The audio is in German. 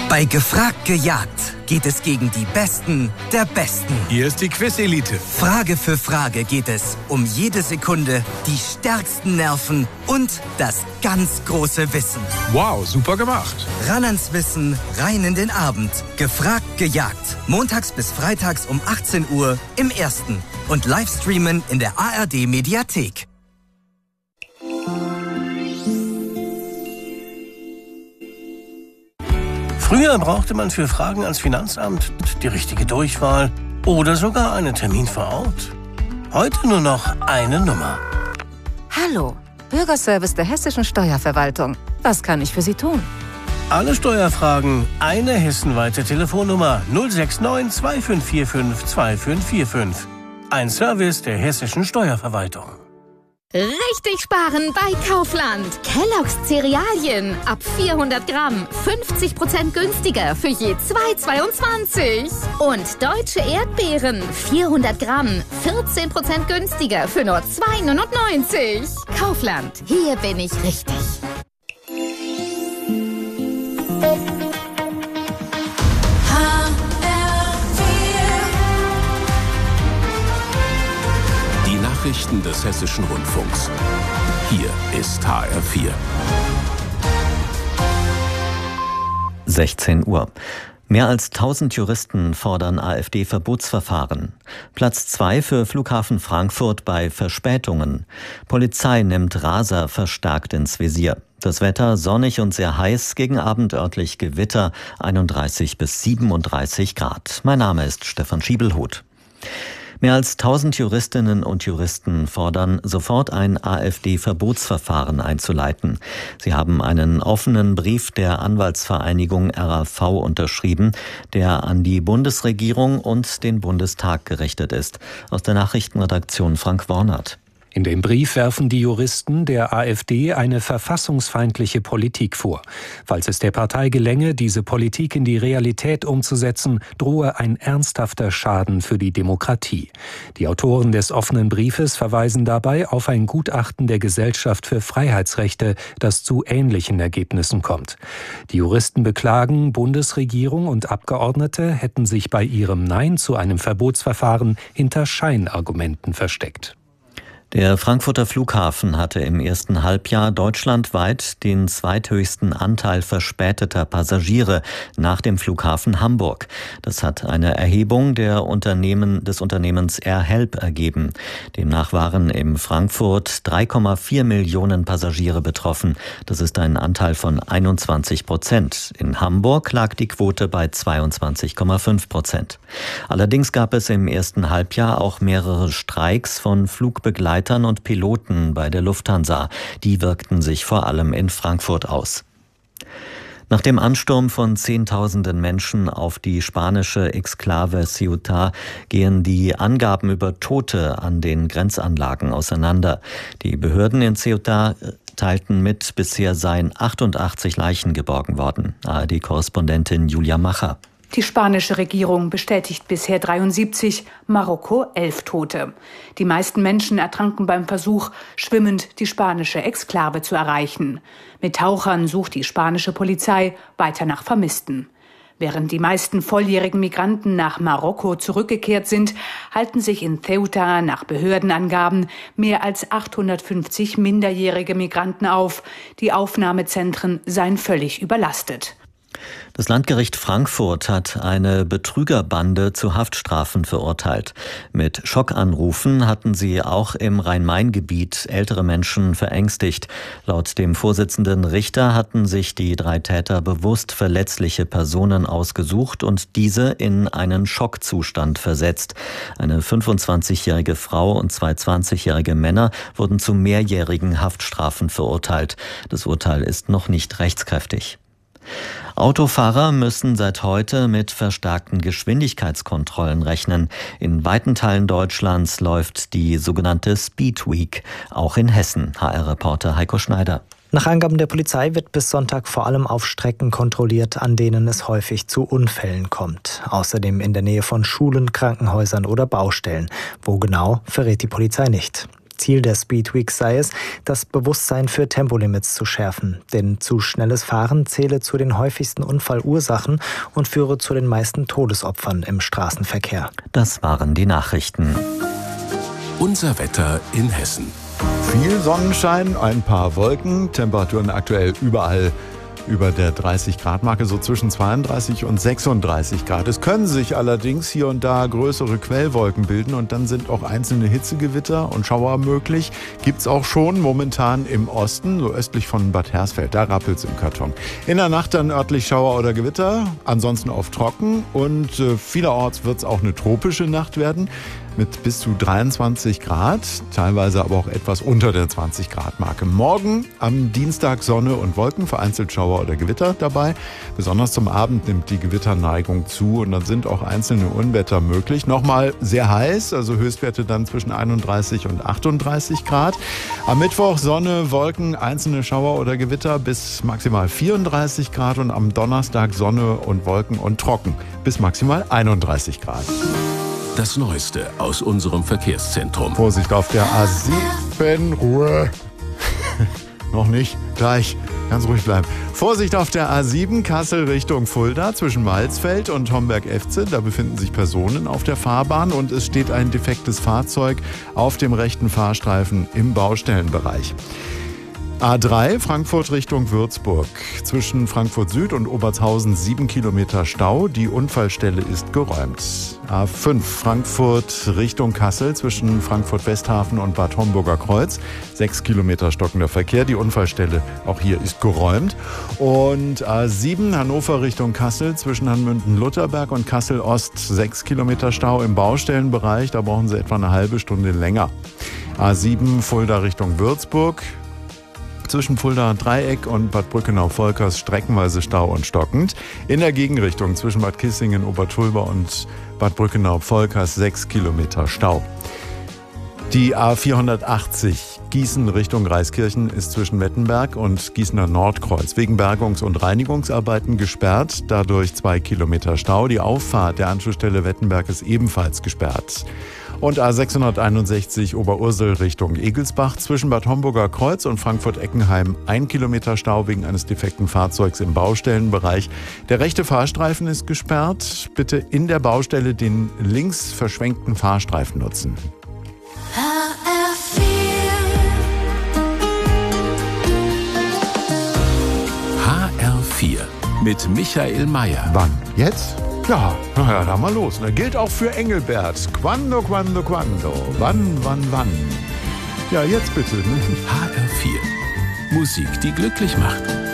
Bei Gefragt gejagt geht es gegen die Besten der Besten. Hier ist die Quiz-Elite. Frage für Frage geht es um jede Sekunde, die stärksten Nerven und das ganz große Wissen. Wow, super gemacht. Ran ans Wissen, rein in den Abend. Gefragt gejagt. Montags bis freitags um 18 Uhr im Ersten. Und Livestreamen in der ARD-Mediathek. Früher brauchte man für Fragen ans Finanzamt die richtige Durchwahl oder sogar einen Termin vor Ort. Heute nur noch eine Nummer. Hallo, Bürgerservice der Hessischen Steuerverwaltung. Was kann ich für Sie tun? Alle Steuerfragen, eine hessenweite Telefonnummer 069 2545 2545. Ein Service der Hessischen Steuerverwaltung. Richtig sparen bei Kaufland. Kellogg's Cerealien ab 400 Gramm 50% günstiger für je 2,22. Und deutsche Erdbeeren 400 Gramm 14% günstiger für nur 2,99. Kaufland, hier bin ich richtig. Nachrichten des Hessischen Rundfunks. Hier ist HR4. 16 Uhr. Mehr als 1000 Juristen fordern AfD-Verbotsverfahren. Platz 2 für Flughafen Frankfurt bei Verspätungen. Polizei nimmt Raser verstärkt ins Visier. Das Wetter sonnig und sehr heiß, gegen Abend örtlich Gewitter, 31 bis 37 Grad. Mein Name ist Stefan Schiebelhuth. Mehr als 1000 Juristinnen und Juristen fordern, sofort ein AfD-Verbotsverfahren einzuleiten. Sie haben einen offenen Brief der Anwaltsvereinigung RAV unterschrieben, der an die Bundesregierung und den Bundestag gerichtet ist. Aus der Nachrichtenredaktion Frank Wornert. In dem Brief werfen die Juristen der AfD eine verfassungsfeindliche Politik vor. Falls es der Partei gelänge, diese Politik in die Realität umzusetzen, drohe ein ernsthafter Schaden für die Demokratie. Die Autoren des offenen Briefes verweisen dabei auf ein Gutachten der Gesellschaft für Freiheitsrechte, das zu ähnlichen Ergebnissen kommt. Die Juristen beklagen, Bundesregierung und Abgeordnete hätten sich bei ihrem Nein zu einem Verbotsverfahren hinter Scheinargumenten versteckt. Der Frankfurter Flughafen hatte im ersten Halbjahr deutschlandweit den zweithöchsten Anteil verspäteter Passagiere nach dem Flughafen Hamburg. Das hat eine Erhebung des Unternehmens AirHelp ergeben. Demnach waren in Frankfurt 3,4 Millionen Passagiere betroffen. Das ist ein Anteil von 21%. In Hamburg lag die Quote bei 22,5%. Allerdings gab es im ersten Halbjahr auch mehrere Streiks von Flugbegleitern und Piloten bei der Lufthansa. Die wirkten sich vor allem in Frankfurt aus. Nach dem Ansturm von Zehntausenden Menschen auf die spanische Exklave Ceuta gehen die Angaben über Tote an den Grenzanlagen auseinander. Die Behörden in Ceuta teilten mit, bisher seien 88 Leichen geborgen worden. ARD-Korrespondentin Julia Macher. Die spanische Regierung bestätigt bisher 73, Marokko 11 Tote. Die meisten Menschen ertranken beim Versuch, schwimmend die spanische Exklave zu erreichen. Mit Tauchern sucht die spanische Polizei weiter nach Vermissten. Während die meisten volljährigen Migranten nach Marokko zurückgekehrt sind, halten sich in Ceuta nach Behördenangaben mehr als 850 minderjährige Migranten auf. Die Aufnahmezentren seien völlig überlastet. Das Landgericht Frankfurt hat eine Betrügerbande zu Haftstrafen verurteilt. Mit Schockanrufen hatten sie auch im Rhein-Main-Gebiet ältere Menschen verängstigt. Laut dem Vorsitzenden Richter hatten sich die 3 Täter bewusst verletzliche Personen ausgesucht und diese in einen Schockzustand versetzt. Eine 25-jährige Frau und 2 20-jährige Männer wurden zu mehrjährigen Haftstrafen verurteilt. Das Urteil ist noch nicht rechtskräftig. Autofahrer müssen seit heute mit verstärkten Geschwindigkeitskontrollen rechnen. In weiten Teilen Deutschlands läuft die sogenannte Speed Week, auch in Hessen. HR-Reporter Heiko Schneider. Nach Angaben der Polizei wird bis Sonntag vor allem auf Strecken kontrolliert, an denen es häufig zu Unfällen kommt. Außerdem in der Nähe von Schulen, Krankenhäusern oder Baustellen. Wo genau, verrät die Polizei nicht. Ziel der Speedweek sei es, das Bewusstsein für Tempolimits zu schärfen. Denn zu schnelles Fahren zähle zu den häufigsten Unfallursachen und führe zu den meisten Todesopfern im Straßenverkehr. Das waren die Nachrichten. Unser Wetter in Hessen. Viel Sonnenschein, ein paar Wolken, Temperaturen aktuell überall über der 30-Grad-Marke, so zwischen 32 und 36 Grad. Es können sich allerdings hier und da größere Quellwolken bilden und dann sind auch einzelne Hitzegewitter und Schauer möglich. Gibt's auch schon momentan im Osten, so östlich von Bad Hersfeld. Da rappelt's im Karton. In der Nacht dann örtlich Schauer oder Gewitter, ansonsten oft trocken und vielerorts wird's auch eine tropische Nacht werden. Mit bis zu 23 Grad, teilweise aber auch etwas unter der 20-Grad-Marke. Morgen am Dienstag Sonne und Wolken, vereinzelt Schauer oder Gewitter dabei. Besonders zum Abend nimmt die Gewitterneigung zu und dann sind auch einzelne Unwetter möglich. Nochmal sehr heiß, also Höchstwerte dann zwischen 31 und 38 Grad. Am Mittwoch Sonne, Wolken, einzelne Schauer oder Gewitter bis maximal 34 Grad und am Donnerstag Sonne und Wolken und trocken bis maximal 31 Grad. Das Neueste aus unserem Verkehrszentrum. Vorsicht auf der A7. Ruhe. Noch nicht. Gleich. Ganz ruhig bleiben. Vorsicht auf der A7 Kassel Richtung Fulda zwischen Malzfeld und Homberg-Efze. Da befinden sich Personen auf der Fahrbahn und es steht ein defektes Fahrzeug auf dem rechten Fahrstreifen im Baustellenbereich. A3 Frankfurt Richtung Würzburg. Zwischen Frankfurt Süd und Obertshausen 7 Kilometer Stau. Die Unfallstelle ist geräumt. A5 Frankfurt Richtung Kassel. Zwischen Frankfurt Westhafen und Bad Homburger Kreuz 6 Kilometer stockender Verkehr. Die Unfallstelle auch hier ist geräumt. Und A7 Hannover Richtung Kassel. Zwischen Hanmünden-Lutherberg und Kassel Ost 6 Kilometer Stau im Baustellenbereich. Da brauchen Sie etwa eine halbe Stunde länger. A7 Fulda Richtung Würzburg. Zwischen Fulda Dreieck und Bad Brückenau-Volkers streckenweise Stau und stockend. In der Gegenrichtung zwischen Bad Kissingen, Obertulba und Bad Brückenau-Volkers 6 Kilometer Stau. Die A480 Gießen Richtung Reiskirchen ist zwischen Wettenberg und Gießener Nordkreuz wegen Bergungs- und Reinigungsarbeiten gesperrt. Dadurch 2 Kilometer Stau. Die Auffahrt der Anschlussstelle Wettenberg ist ebenfalls gesperrt. Und A661 Oberursel Richtung Egelsbach zwischen Bad Homburger Kreuz und Frankfurt-Eckenheim 1 Kilometer Stau wegen eines defekten Fahrzeugs im Baustellenbereich. Der rechte Fahrstreifen ist gesperrt. Bitte in der Baustelle den links verschwenkten Fahrstreifen nutzen. HR4 mit Michael Mayer. Wann? Jetzt? Ja, naja, dann mal los. Das gilt auch für Engelbert. Quando, quando, quando. Wann, wann, wann. Ja, jetzt bitte. Ne? HR4. Musik, die glücklich macht.